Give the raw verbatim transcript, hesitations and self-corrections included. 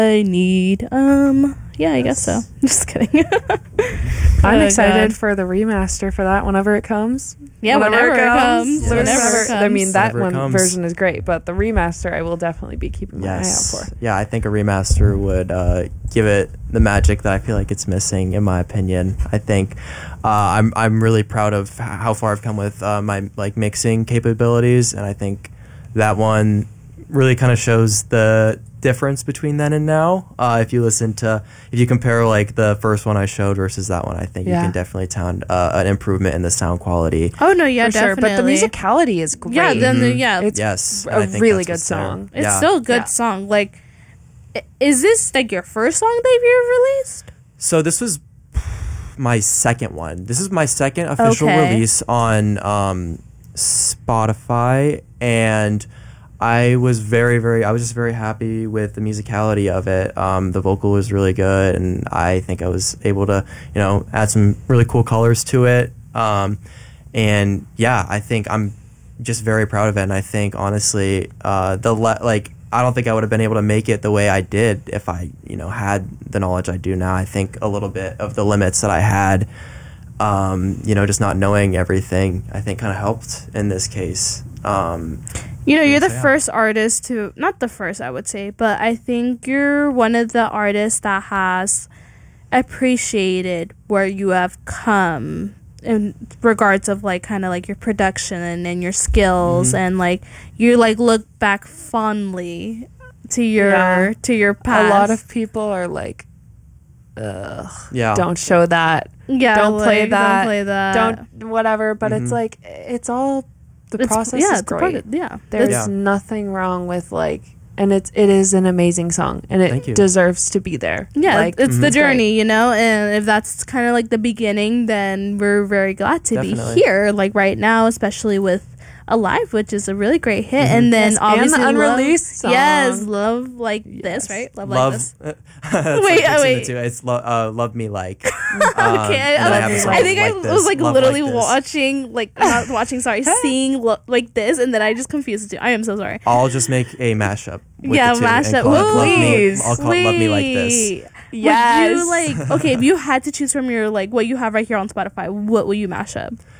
I need. Um, yeah, I guess so. Just kidding. I'm Oh, excited God. for the remaster for that whenever it comes. Yeah, whenever, it comes. Yes. Whenever it comes. I mean, that Whenever it one comes. version is great, but the remaster I will definitely be keeping my Yes. eye out for. Yeah, I think a remaster would uh, give it the magic that I feel like it's missing, in my opinion. I think uh, I'm I'm really proud of h- how far I've come with uh, my like mixing capabilities, and I think that one really kind of shows the difference between then and now. Uh, if you listen to, if you compare like the first one I showed versus that one, I think Yeah. you can definitely tell uh, an improvement in the sound quality. Oh no, yeah, for sure, definitely. but the musicality is great. Yeah, then the, Mhm. yeah, It's Yes, and a I think really that's good what's there. song. it's Yeah. still a good Yeah. song. Like, i- is this like your first song that you've released? So this was my second one. This is my second official Okay. release on um, Spotify, and I was very, very, I was just very happy with the musicality of it. Um, the vocal was really good, and I think I was able to, you know, add some really cool colors to it. Um, and yeah, I think I'm just very proud of it. And I think honestly, uh, the le- like, I don't think I would have been able to make it the way I did if I, you know, had the knowledge I do now. I think a little bit of the limits that I had, um, you know, just not knowing everything, I think kind of helped in this case. Um, You know, you're the So, yeah. first artist to, not the first, I would say, but I think you're one of the artists that has appreciated where you have come in regards of like kind of like your production and, and your skills, Mm-hmm. and like you like look back fondly to your Yeah. to your past. A lot of people are like, ugh, yeah. don't show that. yeah, don't play like, that. Don't play that. Don't whatever. But it's Mhm. like it's all the It's- process yeah, is it's a great. product, yeah, There's Yeah. nothing wrong with like, and it's it is an amazing song, and Thank you. it deserves to be there. Yeah, like, it's the it's great. journey, you know, and if that's kind of like the beginning, then we're very glad to Definitely. be here, like right now, especially with Alive, which is a really great hit, Mhm. and then Yes, and the obviously unreleased love, yes, song. love like this, Yes. right? Love, Love. like this. That's Wait, like oh, mixing the wait. two. It's lo- uh, love me like. Um, Okay, I, and then I, have a was- song I think I like this, was like Love literally this. watching, like not watching, sorry, seeing lo- like this, and then I just confused the two. I am so sorry. I'll just make a mashup. With Yeah, the two and mashup. call it Love Me- Please, I'll call it Love Me Like This. Sweet. Yes. Would you like okay? If you had to choose from your like what you have right here on Spotify, what will you mash up?